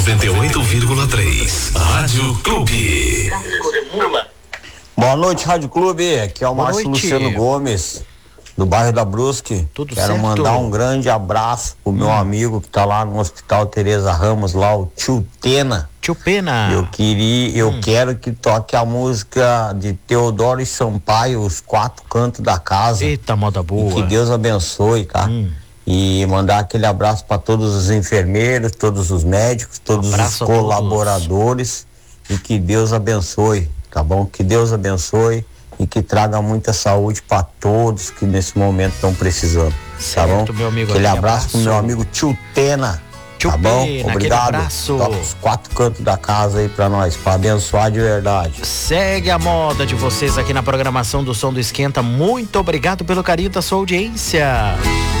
98,3 Rádio Clube. Boa noite, Rádio Clube. Aqui é o Márcio Luciano Gomes, do bairro da Brusque. Tudo Quero certo? mandar um grande abraço pro meu amigo que tá lá no Hospital Tereza Ramos, lá, o tio Tena. Tio Pena. Eu quero que toque a música de Teodoro e Sampaio, Os Quatro Cantos da Casa. Eita, moda boa. E que Deus abençoe, tá? E mandar aquele abraço para todos os enfermeiros, todos os médicos, todos os colaboradores, e que Deus abençoe, tá bom? Que Deus abençoe e que traga muita saúde para todos que nesse momento estão precisando, certo, tá bom? Meu amigo, aquele abraço pro meu amigo tio Tena, tá bom? Obrigado. Toca os quatro cantos da casa aí pra nós, pra abençoar de verdade. Segue a moda de vocês aqui na programação do Som do Esquenta. Muito obrigado pelo carinho da sua audiência.